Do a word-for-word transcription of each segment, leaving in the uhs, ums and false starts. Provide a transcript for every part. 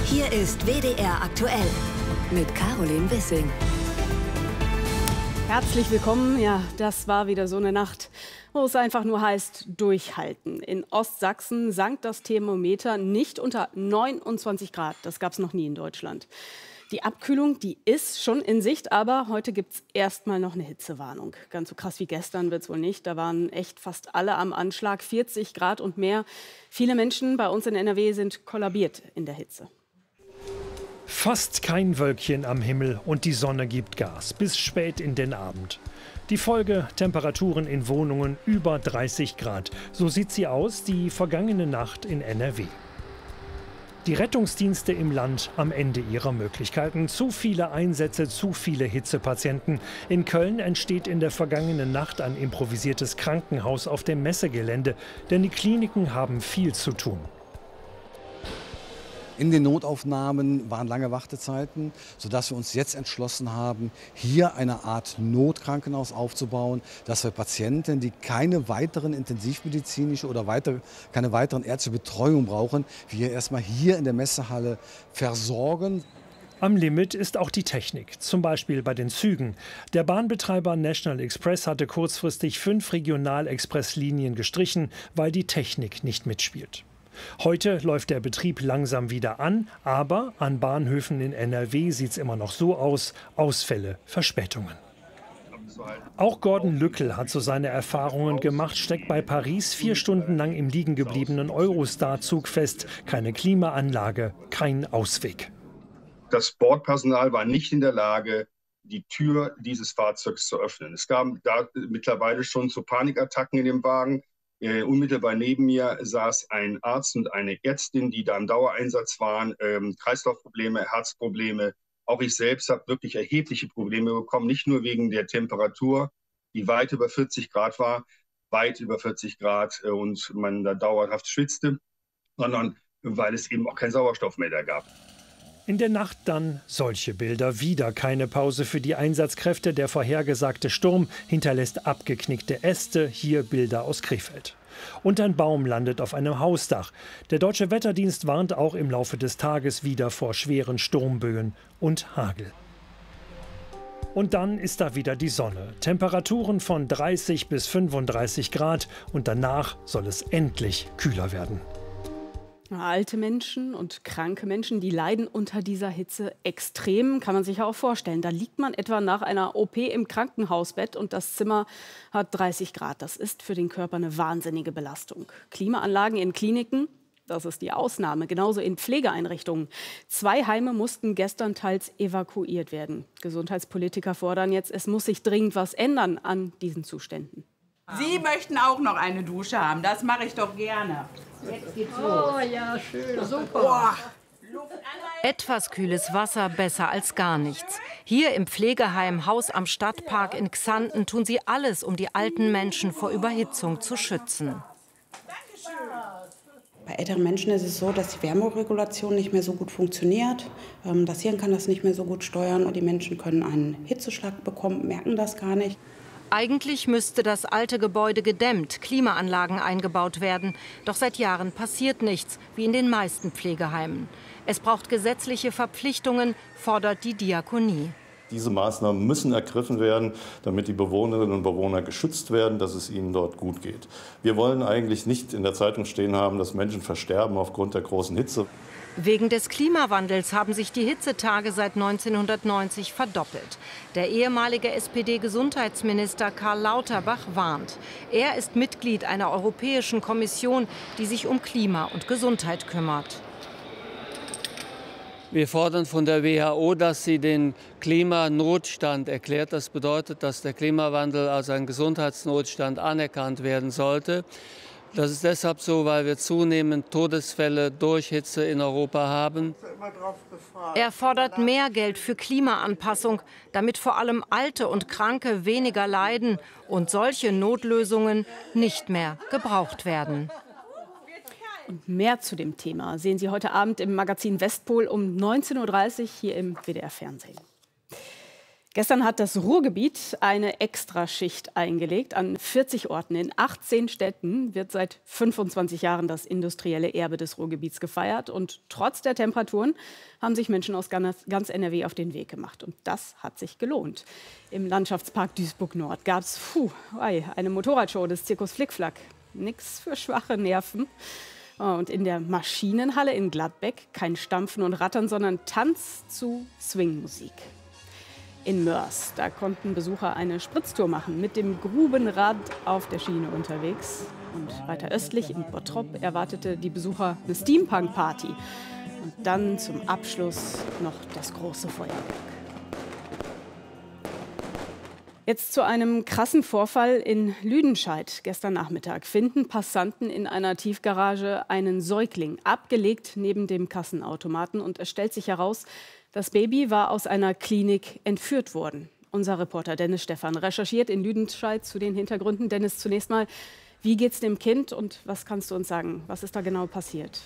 Hier ist W D R aktuell mit Caroline Wissing. Herzlich willkommen. Ja, das war wieder so eine Nacht, wo es einfach nur heißt, durchhalten. In Ostsachsen sank das Thermometer nicht unter neunundzwanzig Grad. Das gab es noch nie in Deutschland. Die Abkühlung, die ist schon in Sicht, aber heute gibt es erstmal noch eine Hitzewarnung. Ganz so krass wie gestern wird es wohl nicht. Da waren echt fast alle am Anschlag, vierzig Grad und mehr. Viele Menschen bei uns in N R W sind kollabiert in der Hitze. Fast kein Wölkchen am Himmel und die Sonne gibt Gas bis spät in den Abend. Die Folge: Temperaturen in Wohnungen über dreißig Grad. So sieht sie aus die vergangene Nacht in N R W. Die Rettungsdienste im Land am Ende ihrer Möglichkeiten. Zu viele Einsätze, zu viele Hitzepatienten. In Köln entsteht in der vergangenen Nacht ein improvisiertes Krankenhaus auf dem Messegelände, denn die Kliniken haben viel zu tun. In den Notaufnahmen waren lange Wartezeiten, sodass wir uns jetzt entschlossen haben, hier eine Art Notkrankenhaus aufzubauen, dass wir Patienten, die keine weiteren intensivmedizinische oder weitere, keine weiteren ärztliche Betreuung brauchen, wir erstmal hier in der Messehalle versorgen. Am Limit ist auch die Technik, zum Beispiel bei den Zügen. Der Bahnbetreiber National Express hatte kurzfristig fünf Regional-Express-Linien gestrichen, weil die Technik nicht mitspielt. Heute läuft der Betrieb langsam wieder an, aber an Bahnhöfen in N R W sieht es immer noch so aus: Ausfälle, Verspätungen. Auch Gordon Lückel hat so seine Erfahrungen gemacht, steckt bei Paris vier Stunden lang im liegen gebliebenen Eurostar-Zug fest. Keine Klimaanlage, kein Ausweg. Das Bordpersonal war nicht in der Lage, die Tür dieses Fahrzeugs zu öffnen. Es kam da mittlerweile schon zu Panikattacken in dem Wagen. Äh, unmittelbar neben mir saß ein Arzt und eine Ärztin, die da im Dauereinsatz waren. Ähm, Kreislaufprobleme, Herzprobleme. Auch ich selbst habe wirklich erhebliche Probleme bekommen. Nicht nur wegen der Temperatur, die weit über vierzig Grad war, weit über vierzig Grad äh, und man da dauerhaft schwitzte, sondern weil es eben auch keinen Sauerstoff mehr da gab. In der Nacht dann solche Bilder. Wieder keine Pause für die Einsatzkräfte. Der vorhergesagte Sturm hinterlässt abgeknickte Äste. Hier Bilder aus Krefeld. Und ein Baum landet auf einem Hausdach. Der Deutsche Wetterdienst warnt auch im Laufe des Tages wieder vor schweren Sturmböen und Hagel. Und dann ist da wieder die Sonne. Temperaturen von dreißig bis fünfunddreißig Grad. Und danach soll es endlich kühler werden. Alte Menschen und kranke Menschen, die leiden unter dieser Hitze extrem, kann man sich ja auch vorstellen. Da liegt man etwa nach einer O P im Krankenhausbett und das Zimmer hat dreißig Grad. Das ist für den Körper eine wahnsinnige Belastung. Klimaanlagen in Kliniken, das ist die Ausnahme, genauso in Pflegeeinrichtungen. Zwei Heime mussten gestern teils evakuiert werden. Gesundheitspolitiker fordern jetzt, es muss sich dringend was ändern an diesen Zuständen. Sie möchten auch noch eine Dusche haben, das mache ich doch gerne. Jetzt geht's los. Oh ja, schön, super. Oh. Etwas kühles Wasser besser als gar nichts. Hier im Pflegeheim Haus am Stadtpark in Xanten tun sie alles, um die alten Menschen vor Überhitzung zu schützen. Bei älteren Menschen ist es so, dass die Wärmeregulation nicht mehr so gut funktioniert. Das Hirn kann das nicht mehr so gut steuern und die Menschen können einen Hitzeschlag bekommen, merken das gar nicht. Eigentlich müsste das alte Gebäude gedämmt, Klimaanlagen eingebaut werden. Doch seit Jahren passiert nichts, wie in den meisten Pflegeheimen. Es braucht gesetzliche Verpflichtungen, fordert die Diakonie. Diese Maßnahmen müssen ergriffen werden, damit die Bewohnerinnen und Bewohner geschützt werden, dass es ihnen dort gut geht. Wir wollen eigentlich nicht in der Zeitung stehen haben, dass Menschen versterben aufgrund der großen Hitze. Wegen des Klimawandels haben sich die Hitzetage seit neunzehnhundertneunzig verdoppelt. Der ehemalige S P D-Gesundheitsminister Karl Lauterbach warnt. Er ist Mitglied einer europäischen Kommission, die sich um Klima und Gesundheit kümmert. Wir fordern von der W H O, dass sie den Klimanotstand erklärt. Das bedeutet, dass der Klimawandel als ein Gesundheitsnotstand anerkannt werden sollte. Das ist deshalb so, weil wir zunehmend Todesfälle durch Hitze in Europa haben. Er fordert mehr Geld für Klimaanpassung, damit vor allem Alte und Kranke weniger leiden und solche Notlösungen nicht mehr gebraucht werden. Und mehr zu dem Thema sehen Sie heute Abend im Magazin Westpol um neunzehn Uhr dreißig hier im W D R Fernsehen. Gestern hat das Ruhrgebiet eine Extraschicht eingelegt. An vierzig Orten in achtzehn Städten wird seit fünfundzwanzig Jahren das industrielle Erbe des Ruhrgebiets gefeiert. Und trotz der Temperaturen haben sich Menschen aus ganz N R W auf den Weg gemacht. Und das hat sich gelohnt. Im Landschaftspark Duisburg-Nord gab es eine Motorradshow des Zirkus Flickflack. Nix für schwache Nerven. Und in der Maschinenhalle in Gladbeck kein Stampfen und Rattern, sondern Tanz zu Swingmusik. In Mörs, da konnten Besucher eine Spritztour machen, mit dem Grubenrad auf der Schiene unterwegs. Und weiter östlich in Bottrop erwartete die Besucher eine Steampunk-Party. Und dann zum Abschluss noch das große Feuerwerk. Jetzt zu einem krassen Vorfall in Lüdenscheid. Gestern Nachmittag finden Passanten in einer Tiefgarage einen Säugling, abgelegt neben dem Kassenautomaten. Und es stellt sich heraus, das Baby war aus einer Klinik entführt worden. Unser Reporter Dennis Stephan recherchiert in Lüdenscheid zu den Hintergründen. Dennis, zunächst mal, wie geht's dem Kind und was kannst du uns sagen? Was ist da genau passiert?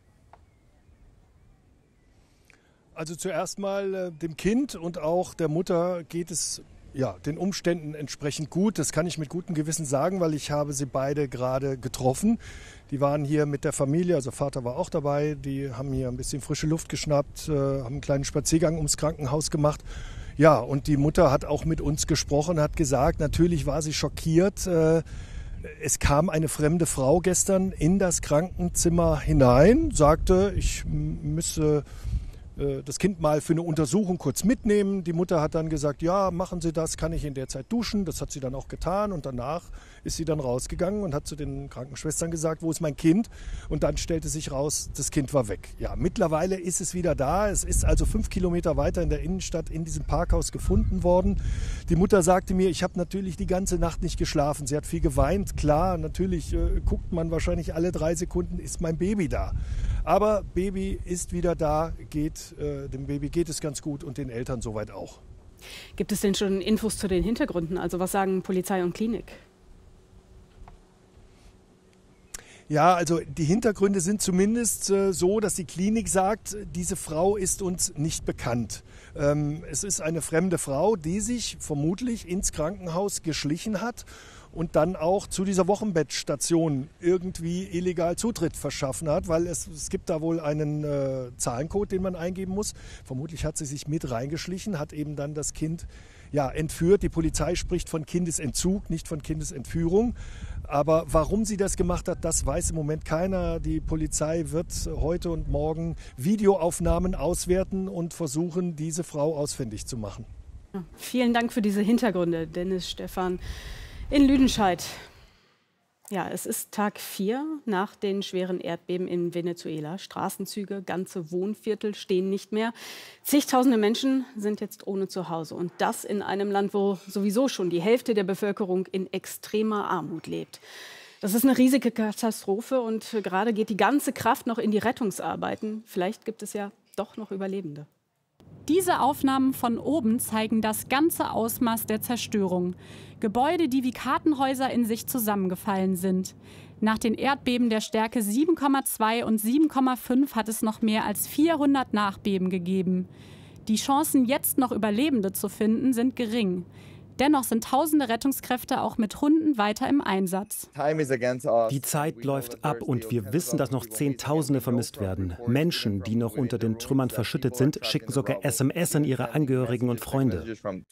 Also zuerst mal äh, dem Kind und auch der Mutter geht es ja, den Umständen entsprechend gut. Das kann ich mit gutem Gewissen sagen, weil ich habe sie beide gerade getroffen. Die waren hier mit der Familie, also Vater war auch dabei. Die haben hier ein bisschen frische Luft geschnappt, äh, haben einen kleinen Spaziergang ums Krankenhaus gemacht. Ja, und die Mutter hat auch mit uns gesprochen, hat gesagt, natürlich war sie schockiert. Äh, es kam eine fremde Frau gestern in das Krankenzimmer hinein, sagte, ich müsse das Kind mal für eine Untersuchung kurz mitnehmen. Die Mutter hat dann gesagt, ja, machen Sie das, kann ich in der Zeit duschen. Das hat sie dann auch getan und danach ist sie dann rausgegangen und hat zu den Krankenschwestern gesagt, wo ist mein Kind? Und dann stellte sich raus, das Kind war weg. Ja, mittlerweile ist es wieder da. Es ist also fünf Kilometer weiter in der Innenstadt in diesem Parkhaus gefunden worden. Die Mutter sagte mir, ich habe natürlich die ganze Nacht nicht geschlafen. Sie hat viel geweint. Klar, natürlich äh, guckt man wahrscheinlich alle drei Sekunden, ist mein Baby da? Aber Baby ist wieder da, geht, äh, dem Baby geht es ganz gut und den Eltern soweit auch. Gibt es denn schon Infos zu den Hintergründen? Also was sagen Polizei und Klinik? Ja, also die Hintergründe sind zumindest äh, so, dass die Klinik sagt, diese Frau ist uns nicht bekannt. Ähm, es ist eine fremde Frau, die sich vermutlich ins Krankenhaus geschlichen hat und dann auch zu dieser Wochenbettstation irgendwie illegal Zutritt verschaffen hat, weil es, es gibt da wohl einen äh, Zahlencode, den man eingeben muss. Vermutlich hat sie sich mit reingeschlichen, hat eben dann das Kind ja, entführt. Die Polizei spricht von Kindesentzug, nicht von Kindesentführung. Aber warum sie das gemacht hat, das weiß im Moment keiner. Die Polizei wird heute und morgen Videoaufnahmen auswerten und versuchen, diese Frau ausfindig zu machen. Ja, vielen Dank für diese Hintergründe, Dennis Stephan in Lüdenscheid. Ja, es ist Tag vier nach den schweren Erdbeben in Venezuela. Straßenzüge, ganze Wohnviertel stehen nicht mehr. Zigtausende Menschen sind jetzt ohne Zuhause. Und das in einem Land, wo sowieso schon die Hälfte der Bevölkerung in extremer Armut lebt. Das ist eine riesige Katastrophe und gerade geht die ganze Kraft noch in die Rettungsarbeiten. Vielleicht gibt es ja doch noch Überlebende. Diese Aufnahmen von oben zeigen das ganze Ausmaß der Zerstörung. Gebäude, die wie Kartenhäuser in sich zusammengefallen sind. Nach den Erdbeben der Stärke sieben Komma zwei und sieben Komma fünf hat es noch mehr als vierhundert Nachbeben gegeben. Die Chancen, jetzt noch Überlebende zu finden, sind gering. Dennoch sind tausende Rettungskräfte auch mit Hunden weiter im Einsatz. Die Zeit läuft ab und wir wissen, dass noch Zehntausende vermisst werden. Menschen, die noch unter den Trümmern verschüttet sind, schicken sogar S M S an ihre Angehörigen und Freunde.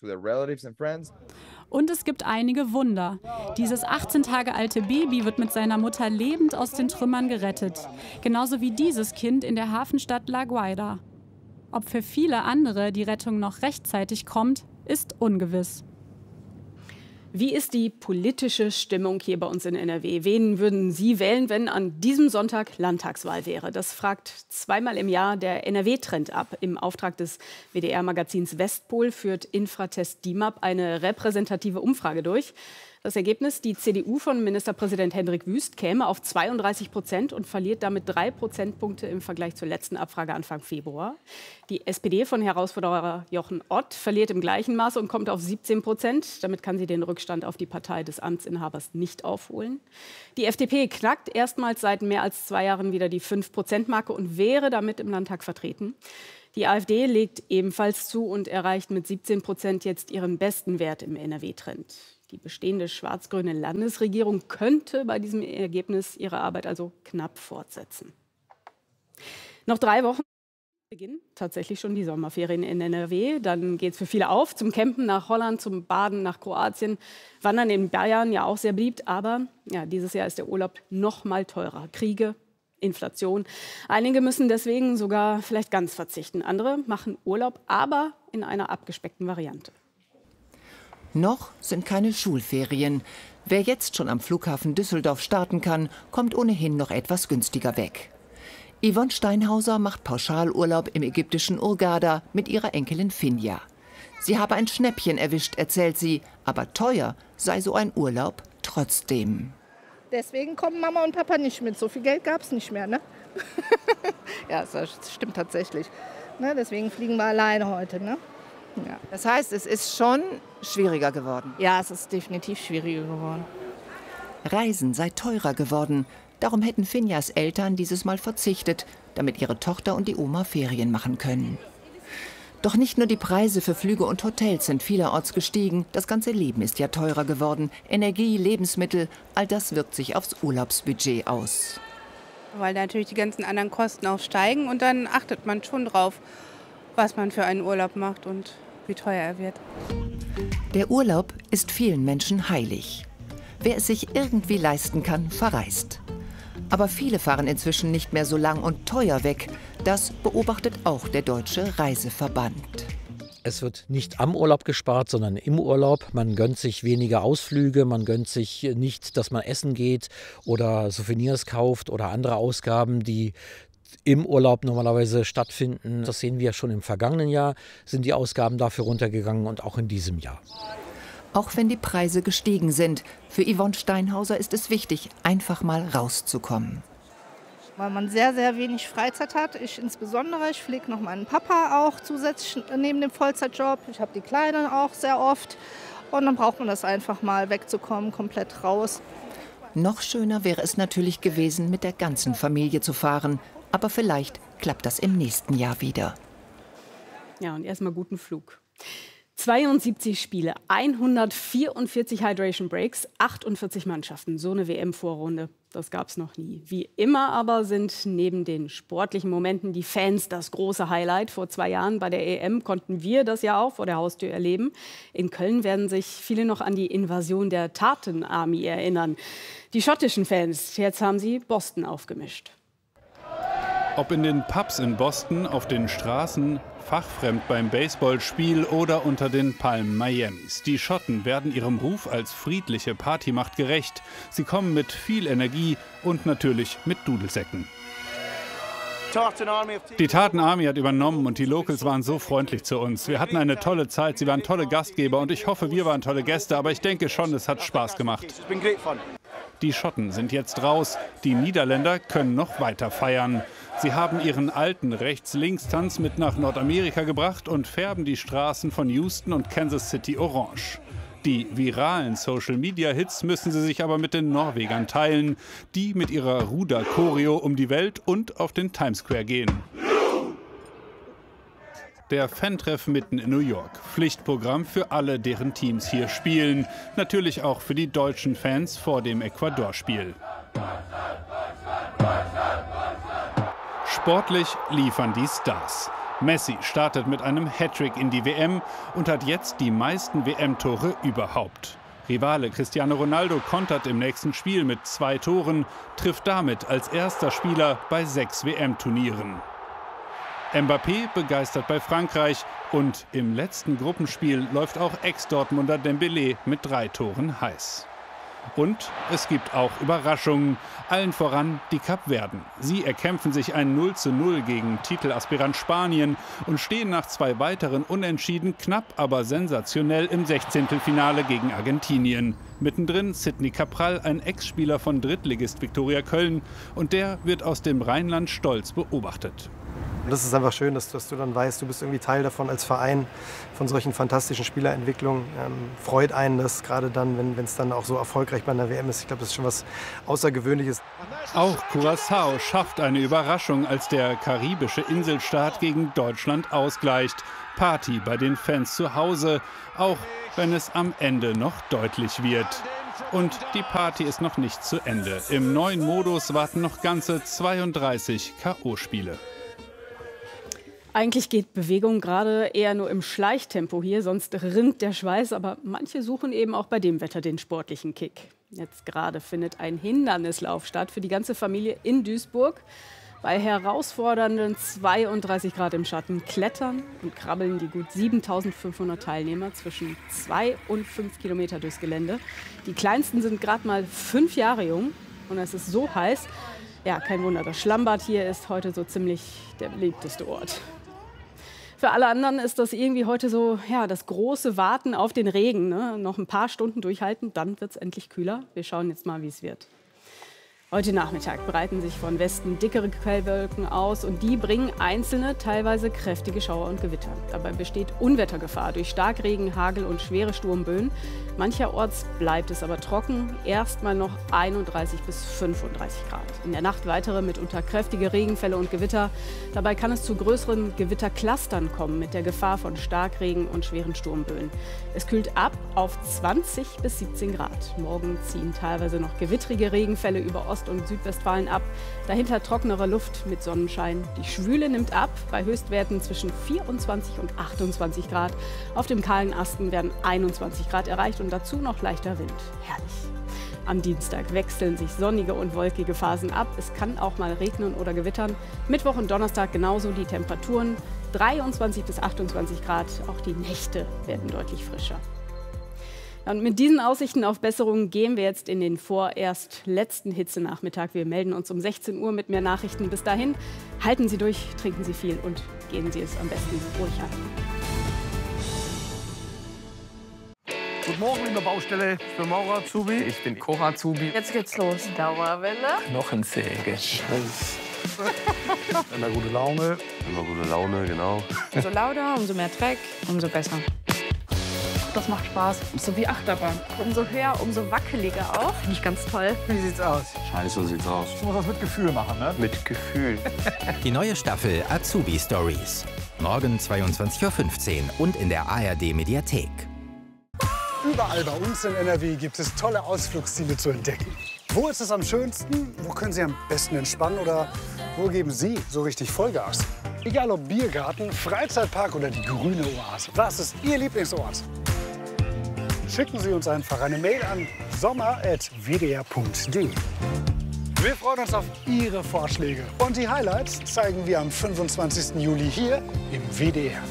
Und es gibt einige Wunder. Dieses achtzehn Tage alte Baby wird mit seiner Mutter lebend aus den Trümmern gerettet. Genauso wie dieses Kind in der Hafenstadt La Guaira. Ob für viele andere die Rettung noch rechtzeitig kommt, ist ungewiss. Wie ist die politische Stimmung hier bei uns in N R W? Wen würden Sie wählen, wenn an diesem Sonntag Landtagswahl wäre? Das fragt zweimal im Jahr der N R W-Trend ab. Im Auftrag des W D R-Magazins Westpol führt Infratest D I M A P eine repräsentative Umfrage durch. Das Ergebnis, die C D U von Ministerpräsident Hendrik Wüst käme auf zweiunddreißig Prozent und verliert damit drei Prozentpunkte im Vergleich zur letzten Abfrage Anfang Februar. Die S P D von Herausforderer Jochen Ott verliert im gleichen Maße und kommt auf siebzehn Prozent. Damit kann sie den Rückstand auf die Partei des Amtsinhabers nicht aufholen. Die F D P knackt erstmals seit mehr als zwei Jahren wieder die fünf Prozent Marke und wäre damit im Landtag vertreten. Die AfD legt ebenfalls zu und erreicht mit siebzehn Prozent jetzt ihren besten Wert im N R W-Trend. Die bestehende schwarz-grüne Landesregierung könnte bei diesem Ergebnis ihre Arbeit also knapp fortsetzen. Noch drei Wochen beginnen tatsächlich schon die Sommerferien in N R W. Dann geht es für viele auf, zum Campen nach Holland, zum Baden nach Kroatien. Wandern in Bayern ja auch sehr beliebt, aber ja, dieses Jahr ist der Urlaub noch mal teurer. Kriege, Inflation. Einige müssen deswegen sogar vielleicht ganz verzichten. Andere machen Urlaub, aber in einer abgespeckten Variante. Noch sind keine Schulferien. Wer jetzt schon am Flughafen Düsseldorf starten kann, kommt ohnehin noch etwas günstiger weg. Yvonne Steinhauser macht Pauschalurlaub im ägyptischen Hurghada mit ihrer Enkelin Finja. Sie habe ein Schnäppchen erwischt, erzählt sie, aber teuer sei so ein Urlaub trotzdem. Deswegen kommen Mama und Papa nicht mit. So viel Geld gab es nicht mehr, ne? Ja, das stimmt tatsächlich. Ne? Deswegen fliegen wir alleine heute, ne? Ja. Das heißt, es ist schon schwieriger geworden? Ja, es ist definitiv schwieriger geworden. Reisen sei teurer geworden. Darum hätten Finjas Eltern dieses Mal verzichtet, damit ihre Tochter und die Oma Ferien machen können. Doch nicht nur die Preise für Flüge und Hotels sind vielerorts gestiegen. Das ganze Leben ist ja teurer geworden. Energie, Lebensmittel, all das wirkt sich aufs Urlaubsbudget aus. Weil natürlich die ganzen anderen Kosten auch steigen und dann achtet man schon drauf, was man für einen Urlaub macht und wie teuer er wird. Der Urlaub ist vielen Menschen heilig. Wer es sich irgendwie leisten kann, verreist. Aber viele fahren inzwischen nicht mehr so lang und teuer weg. Das beobachtet auch der Deutsche Reiseverband. Es wird nicht am Urlaub gespart, sondern im Urlaub. Man gönnt sich weniger Ausflüge, man gönnt sich nicht, dass man essen geht oder Souvenirs kauft oder andere Ausgaben, die im Urlaub normalerweise stattfinden. Das sehen wir schon im vergangenen Jahr, sind die Ausgaben dafür runtergegangen und auch in diesem Jahr. Auch wenn die Preise gestiegen sind, für Yvonne Steinhauser ist es wichtig, einfach mal rauszukommen. Weil man sehr, sehr wenig Freizeit hat. Ich insbesondere, ich pflege noch meinen Papa auch zusätzlich neben dem Vollzeitjob. Ich habe die Kleinen auch sehr oft. Und dann braucht man das einfach mal wegzukommen, komplett raus. Noch schöner wäre es natürlich gewesen, mit der ganzen Familie zu fahren. Aber vielleicht klappt das im nächsten Jahr wieder. Ja, und erstmal guten Flug. zweiundsiebzig Spiele, hundertvierundvierzig Hydration Breaks, achtundvierzig Mannschaften. So eine W M-Vorrunde, das gab es noch nie. Wie immer aber sind neben den sportlichen Momenten die Fans das große Highlight. Vor zwei Jahren bei der E M konnten wir das ja auch vor der Haustür erleben. In Köln werden sich viele noch an die Invasion der Tartan Army erinnern. Die schottischen Fans, jetzt haben sie Boston aufgemischt. Ob in den Pubs in Boston, auf den Straßen, fachfremd beim Baseballspiel oder unter den Palmen Miamis. Die Schotten werden ihrem Ruf als friedliche Partymacht gerecht. Sie kommen mit viel Energie und natürlich mit Dudelsäcken. Die Tartan Army hat übernommen und die Locals waren so freundlich zu uns. Wir hatten eine tolle Zeit, sie waren tolle Gastgeber und ich hoffe, wir waren tolle Gäste, aber ich denke schon, es hat Spaß gemacht. Die Schotten sind jetzt raus, die Niederländer können noch weiter feiern. Sie haben ihren alten Rechts-Links-Tanz mit nach Nordamerika gebracht und färben die Straßen von Houston und Kansas City orange. Die viralen Social-Media-Hits müssen sie sich aber mit den Norwegern teilen, die mit ihrer Ruder-Choreo um die Welt und auf den Times Square gehen. Der Fan-Treff mitten in New York. Pflichtprogramm für alle, deren Teams hier spielen. Natürlich auch für die deutschen Fans vor dem Ecuador-Spiel. Sportlich liefern die Stars. Messi startet mit einem Hattrick in die W M und hat jetzt die meisten W M-Tore überhaupt. Rivale Cristiano Ronaldo kontert im nächsten Spiel mit zwei Toren, trifft damit als erster Spieler bei sechs W M-Turnieren. Mbappé begeistert bei Frankreich und im letzten Gruppenspiel läuft auch Ex-Dortmunder Dembélé mit drei Toren heiß. Und es gibt auch Überraschungen. Allen voran die Kapverden. Sie erkämpfen sich ein null zu null gegen Titelaspirant Spanien und stehen nach zwei weiteren Unentschieden knapp, aber sensationell im Sechzehntelfinale gegen Argentinien. Mittendrin Sidney Capral, ein Ex-Spieler von Drittligist Viktoria Köln. Und der wird aus dem Rheinland stolz beobachtet. Und das ist einfach schön, dass, dass du dann weißt, du bist irgendwie Teil davon als Verein, von solchen fantastischen Spielerentwicklungen. Ähm, freut einen das gerade dann, wenn es dann auch so erfolgreich bei einer W M ist. Ich glaube, das ist schon was Außergewöhnliches. Auch Curaçao schafft eine Überraschung, als der karibische Inselstaat gegen Deutschland ausgleicht. Party bei den Fans zu Hause, auch wenn es am Ende noch deutlich wird. Und die Party ist noch nicht zu Ende. Im neuen Modus warten noch ganze zweiunddreißig K O-Spiele. Eigentlich geht Bewegung gerade eher nur im Schleichtempo hier, sonst rinnt der Schweiß. Aber manche suchen eben auch bei dem Wetter den sportlichen Kick. Jetzt gerade findet ein Hindernislauf statt für die ganze Familie in Duisburg. Bei herausfordernden zweiunddreißig Grad im Schatten klettern und krabbeln die gut siebentausendfünfhundert Teilnehmer zwischen zwei und fünf Kilometer durchs Gelände. Die kleinsten sind gerade mal fünf Jahre jung und es ist so heiß. Ja, kein Wunder, das Schlammbad hier ist heute so ziemlich der beliebteste Ort. Für alle anderen ist das irgendwie heute so, ja, das große Warten auf den Regen. Ne? Noch ein paar Stunden durchhalten, dann wird es endlich kühler. Wir schauen jetzt mal, wie es wird. Heute Nachmittag breiten sich von Westen dickere Quellwolken aus und die bringen einzelne, teilweise kräftige Schauer und Gewitter. Dabei besteht Unwettergefahr durch Starkregen, Hagel und schwere Sturmböen. Mancherorts bleibt es aber trocken, erstmal noch einunddreißig bis fünfunddreißig Grad. In der Nacht weitere mitunter kräftige Regenfälle und Gewitter. Dabei kann es zu größeren Gewitterclustern kommen mit der Gefahr von Starkregen und schweren Sturmböen. Es kühlt ab auf zwanzig bis siebzehn Grad. Morgen ziehen teilweise noch gewittrige Regenfälle über Ost- und Südwestfalen ab. Dahinter trockenere Luft mit Sonnenschein. Die Schwüle nimmt ab bei Höchstwerten zwischen vierundzwanzig und achtundzwanzig Grad. Auf dem kahlen Asten werden einundzwanzig Grad erreicht und dazu noch leichter Wind. Herrlich. Am Dienstag wechseln sich sonnige und wolkige Phasen ab. Es kann auch mal regnen oder gewittern. Mittwoch und Donnerstag genauso die Temperaturen. dreiundzwanzig bis achtundzwanzig Grad. Auch die Nächte werden deutlich frischer. Und mit diesen Aussichten auf Besserungen gehen wir jetzt in den vorerst letzten Hitzenachmittag. Wir melden uns um sechzehn Uhr mit mehr Nachrichten. Bis dahin, halten Sie durch, trinken Sie viel und gehen Sie es am besten ruhig an. Guten Morgen, liebe Baustelle. Ich bin Maurer Azubi. Ich bin Koch Azubi. Jetzt geht's los. Dauerwelle. Knochensäge. Immer gute Laune. Immer gute Laune, genau. Umso lauter, umso mehr Dreck, umso besser. Das macht Spaß. So wie Achterbahn. Umso höher, umso wackeliger auch. Finde ich ganz toll. Wie sieht's aus? Scheiße, so sieht's aus. Ich muss das mit Gefühl machen, ne? Mit Gefühl. Die neue Staffel Azubi Stories. Morgen zweiundzwanzig Uhr fünfzehn und in der A R D-Mediathek. Überall bei uns in N R W gibt es tolle Ausflugsziele zu entdecken. Wo ist es am schönsten? Wo können Sie am besten entspannen? Oder wo geben Sie so richtig Vollgas? Egal ob Biergarten, Freizeitpark oder die grüne Oase. Was ist Ihr Lieblingsort? Schicken Sie uns einfach eine Mail an sommer at w d r punkt d e. Wir freuen uns auf Ihre Vorschläge. Und die Highlights zeigen wir am fünfundzwanzigsten Juli hier im W D R.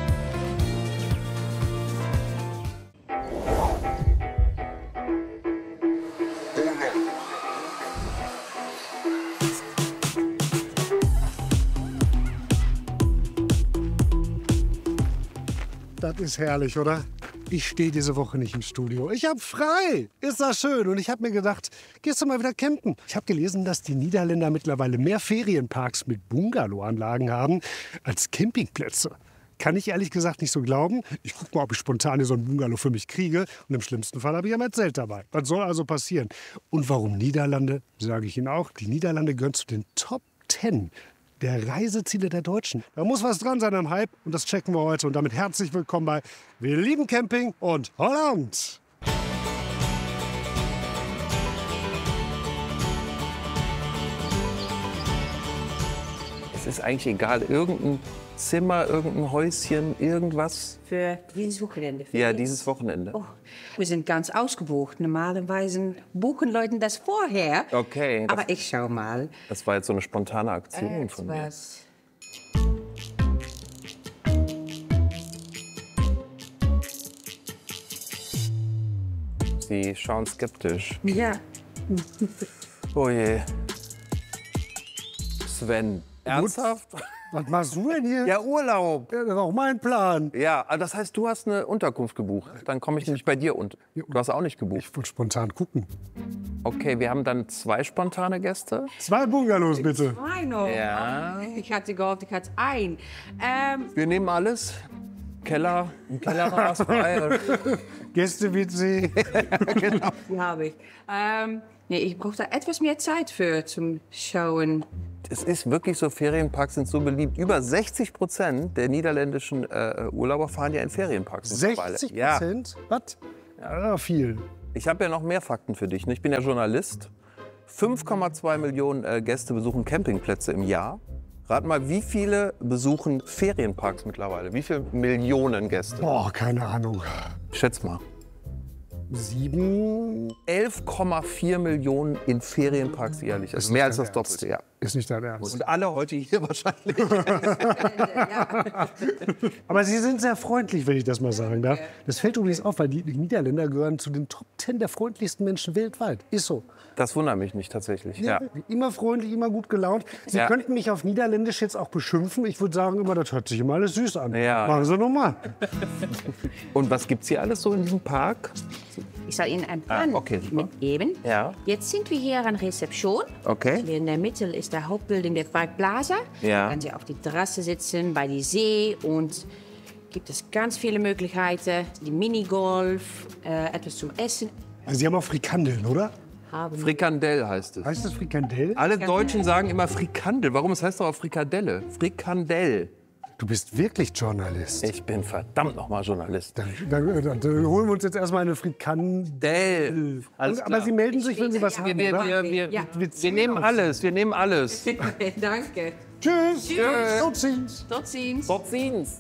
Das ist herrlich, oder? Ich stehe diese Woche nicht im Studio. Ich habe frei. Ist das schön? Und ich habe mir gedacht, gehst du mal wieder campen? Ich habe gelesen, dass die Niederländer mittlerweile mehr Ferienparks mit Bungalow-Anlagen haben als Campingplätze. Kann ich ehrlich gesagt nicht so glauben. Ich gucke mal, ob ich spontan hier so ein Bungalow für mich kriege. Und im schlimmsten Fall habe ich ja mein Zelt dabei. Was soll also passieren? Und warum Niederlande? Sage ich Ihnen auch. Die Niederlande gehören zu den Top Ten der Reiseziele der Deutschen. Da muss was dran sein am Hype und das checken wir heute. Und damit herzlich willkommen bei Wir lieben Camping und Holland. Es ist eigentlich egal, irgendein Zimmer, irgendein Häuschen, irgendwas. Für dieses Wochenende? Für Ja, jetzt? dieses Wochenende. Oh, wir sind ganz ausgebucht. Normalerweise buchen Leute das vorher. Okay. Aber ich schau mal. Das war jetzt so eine spontane Aktion Äh, von mir. was. Sie schauen skeptisch. Ja. Oh je. Sven, ernsthaft? Was machst du denn hier? Ja, Urlaub. Ja, das ist auch mein Plan. Ja, also das heißt, du hast eine Unterkunft gebucht. Dann komme ich nämlich bei dir und du hast auch nicht gebucht. Ich wollte spontan gucken. Okay, wir haben dann zwei spontane Gäste. Zwei Bungalows, bitte. Zwei noch. Ja. Ich hatte gehofft, ich hatte ein. Ähm, Wir nehmen alles. Keller, ein Keller war was frei. Gäste-W C. Genau. die habe ich. Ähm, nee, ich brauche da etwas mehr Zeit für zum Schauen. Es ist wirklich so, Ferienparks sind so beliebt. Über sechzig Prozent der niederländischen äh, Urlauber fahren ja in Ferienparks. sechzig Prozent? Ja. Was? Ja, viel. Ich habe ja noch mehr Fakten für dich. Ich bin ja Journalist. fünf Komma zwei Millionen äh, Gäste besuchen Campingplätze im Jahr. Rat mal, wie viele besuchen Ferienparks mittlerweile? Wie viele Millionen Gäste? Boah, keine Ahnung. Schätz mal. Sieben? elf Komma vier Millionen in Ferienparks jährlich. Also mehr als das Doppelte, ja. Ist nicht dein Ernst. Und alle heute hier wahrscheinlich. Aber Sie sind sehr freundlich, wenn ich das mal sagen darf. Das fällt übrigens auf, weil die Niederländer gehören zu den Top Ten der freundlichsten Menschen weltweit. Ist so. Das wundert mich nicht tatsächlich. Ja. Ja, immer freundlich, immer gut gelaunt. Sie Ja. könnten mich auf Niederländisch jetzt auch beschimpfen. Ich würde sagen, immer, das hört sich immer alles süß an. Ja. Machen Sie noch mal. Und was gibt's hier alles so in diesem Park? Ich soll Ihnen ein Plan Ah, okay, super. mitgeben. Ja. Jetzt sind wir hier an Rezeption. Okay. Hier in der Mitte ist der Hauptbuilding der Park Plaza. Ja. Da können Sie auf die Terrasse sitzen, bei die See und gibt es ganz viele Möglichkeiten. Die Minigolf, äh, etwas zum Essen. Also Sie haben auch Frikandeln, oder? Haben. Frikandel heißt es. Heißt das Frikandel? Alle Deutschen sagen immer Frikandel. Warum? Es heißt doch auch Frikadelle. Frikandel. Du bist wirklich Journalist. Ich bin verdammt nochmal Journalist. Dann, dann, dann, dann holen wir uns jetzt erstmal eine Frikandel. Alles Aber klar. Sie melden sich, wenn Sie was Wir, haben, wir, oder? wir, wir, Ja. wir nehmen alles. Wir nehmen alles. Danke. Tschüss. Tschüss. Tot ziens. Tot ziens. Tot ziens.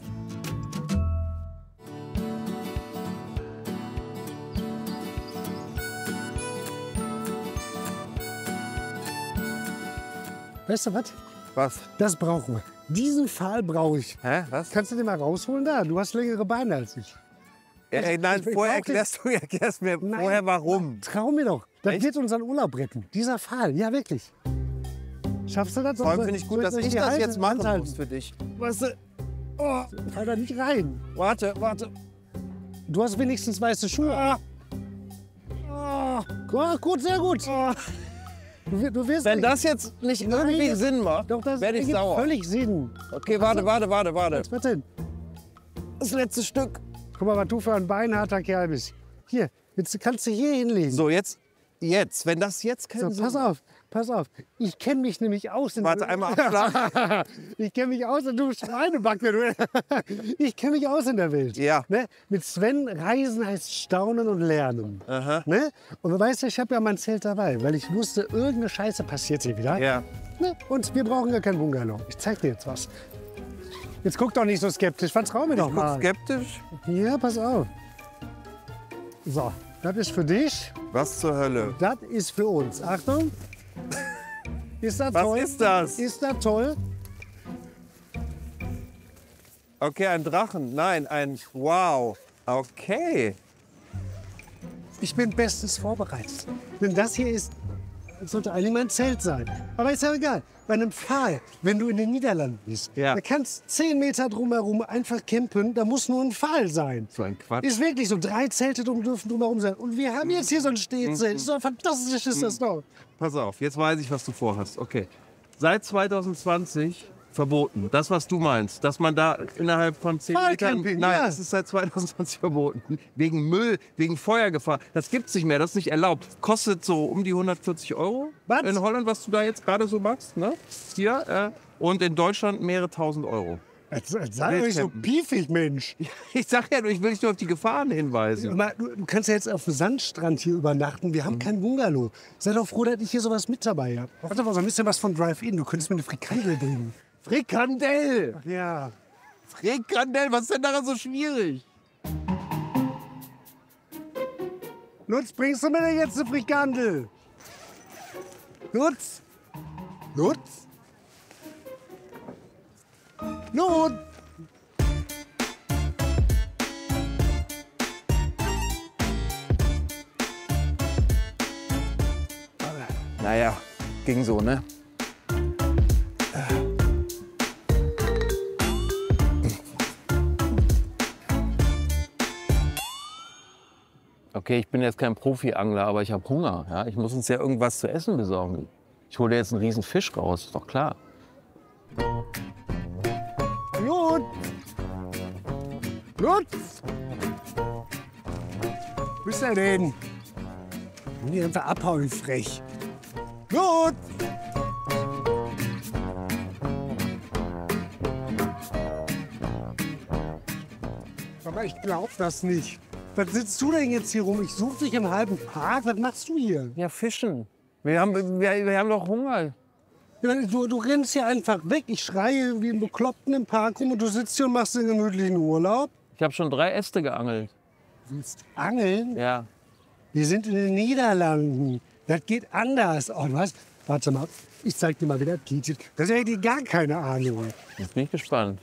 Weißt du was? Was? Das brauchen wir. Diesen Pfahl brauche ich. Hä? Was? Kannst du den mal rausholen da? Du hast längere Beine als ich. Ja, ey, nein, ich vorher brauch den- erklärst du erklärst mir Nein. vorher warum. Trau mir doch. Das Echt? wird unseren Urlaub retten. Dieser Pfahl. Ja, wirklich. Schaffst du das? Vor allem finde ich gut, dass Soll ich dir das halten? jetzt machen Anhalten? muss für dich. Weißt du, oh, fall da nicht rein. Warte, warte. Du hast wenigstens weiße Schuhe. Ah. Oh, gut, sehr gut. Du, wir- du wirst Wenn das jetzt nicht irgendwie Sinn macht, Doch, das werde ich ergibt sauer. völlig Sinn. Okay, warte, warte, warte, warte. Was denn? Das letzte Stück. Guck mal, was du für ein beinharter Kerl bist. Hier, jetzt kannst du hier hinlegen. So, jetzt, jetzt, wenn das jetzt keinen So, Sinn pass auf, pass auf. Ich kenne mich nämlich aus. In Warte, einmal abschlagen. Ich kenne mich aus, du Schweinebacke. Du. Ich kenne mich aus in der Welt. Ja. Ne? Mit Sven reisen heißt staunen und lernen. Aha. Ne? Und du weißt, ich habe ja mein Zelt dabei, weil ich wusste, irgendeine Scheiße passiert hier wieder. Ja. Ne? Und wir brauchen ja kein Bungalow. Ich zeig dir jetzt was. Jetzt guck doch nicht so skeptisch. Vertrau mir doch Ich guck mal. skeptisch. Ja, pass auf. So, das ist für dich. Was zur Hölle? Das ist für uns. Achtung. Ist das Was toll? ist das? Ist das toll? Okay, ein Drachen. Nein, ein Wow. Okay. Ich bin bestens vorbereitet. Denn das hier ist, sollte eigentlich mein Zelt sein. Aber ist ja egal. Bei einem Pfahl, wenn du in den Niederlanden bist, Ja. da kannst zehn Meter drumherum einfach campen, da muss nur ein Pfahl sein. So ein Quatsch. Ist wirklich so, drei Zelte drum dürfen drumherum sein. Und wir haben jetzt hier so ein Stehzelt. So fantastisch ist das doch. Pass auf, jetzt weiß ich, was du vorhast. Okay. Seit zwanzig zwanzig verboten. Das, was du meinst, dass man da innerhalb von zehn Metern... Pfahlcamping, Nein, ja. das ist seit zwanzig zwanzig verboten. Wegen Müll, wegen Feuergefahr. Das gibt's nicht mehr, das ist nicht erlaubt. Kostet so um die hundertvierzig Euro Was? in Holland, was du da jetzt gerade so machst. Ne? Hier. Äh, und in Deutschland mehrere tausend Euro. Jetzt, jetzt sei doch nicht so Wildcampen. piefig, Mensch. Ich sag ja, nur, ich will dich nur auf die Gefahren hinweisen. Mal, Du, du kannst ja jetzt auf dem Sandstrand hier übernachten. Wir haben Mhm. kein Bungalow. Sei doch froh, dass ich hier sowas mit dabei habe. Warte mal, so ein bisschen was von Drive-In. Du könntest mir eine Frikandel bringen. Frikandel! Ach ja. Frikandel, was ist denn daran so schwierig? Lutz, bringst du mir denn jetzt eine Frikandel? Lutz? Lutz? Lutz? Naja, ging so, ne? Okay, ich bin jetzt kein Profi-Angler, aber ich habe Hunger. Ja? Ich muss uns ja irgendwas zu essen besorgen. Ich hole jetzt einen riesen Fisch raus, ist doch klar. Blut! Blut! Wo ist er denn? Und die einfach abhauen, frech. Blut! Aber ich glaub das nicht. Was sitzt du denn jetzt hier rum? Ich suche dich im halben Park. Was machst du hier? Ja, fischen. Wir haben, wir, wir haben doch Hunger. Ja, du, du rennst hier einfach weg. Ich schreie wie ein Bekloppten im Park rum und du sitzt hier und machst den gemütlichen Urlaub. Ich habe schon drei Äste geangelt. Du willst angeln? Ja. Wir sind in den Niederlanden. Das geht anders. Oh, was? Warte mal, ich zeig dir mal, wie das geht. Das hätte ich gar keine Ahnung. Jetzt bin ich gespannt.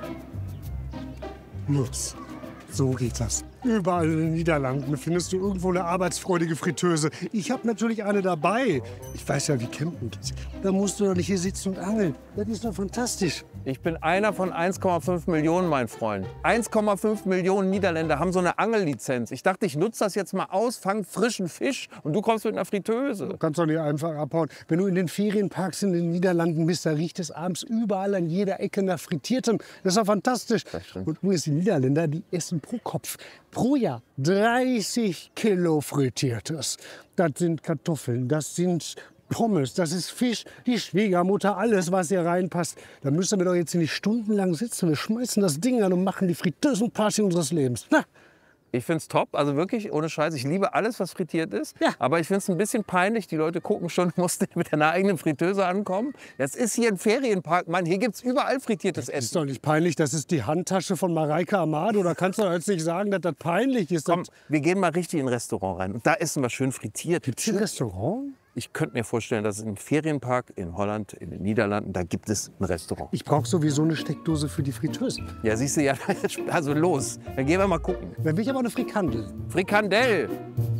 Los. So geht das. Überall in den Niederlanden findest du irgendwo eine arbeitsfreudige Fritteuse. Ich habe natürlich eine dabei. Ich weiß ja, wie campen geht. Da musst du doch nicht hier sitzen und angeln. Das ist doch fantastisch. Ich bin einer von eins Komma fünf Millionen, mein Freund. eins Komma fünf Millionen Niederländer haben so eine Angellizenz. Ich dachte, ich nutze das jetzt mal aus, fang frischen Fisch und du kommst mit einer Fritteuse. Du kannst doch nicht einfach abhauen. Wenn du in den Ferienparks in den Niederlanden bist, da riecht es abends überall an jeder Ecke nach Frittiertem. Das ist doch fantastisch. Und übrigens, die Niederländer, die essen pro Kopf, pro Jahr dreißig Kilo Frittiertes. Das sind Kartoffeln, das sind Pommes, das ist Fisch, die Schwiegermutter, alles, was hier reinpasst. Da müssen wir doch jetzt nicht stundenlang sitzen. Wir schmeißen das Ding an und machen die Fritteusenparty unseres Lebens. Na? Ich finde es top, also wirklich, ohne Scheiß. Ich liebe alles, was frittiert ist. Ja. Aber ich finde es ein bisschen peinlich. Die Leute gucken schon, mussten mit einer eigenen Fritteuse ankommen. Das ist hier ein Ferienpark. Mann, hier gibt es überall frittiertes Essen. Ist doch nicht peinlich, das ist die Handtasche von Mareike Amado. Da kannst du doch jetzt nicht sagen, dass das peinlich ist. Komm, wir gehen mal richtig in ein Restaurant rein. Und da essen wir schön frittiert. Gibt's hier ein Restaurant? Ich könnte mir vorstellen, dass im Ferienpark in Holland, in den Niederlanden, da gibt es ein Restaurant. Ich brauche sowieso eine Steckdose für die Fritteuse. Ja, siehst du, ja, also los. Dann gehen wir mal gucken. Dann will ich aber eine Frikandel. Frikandel.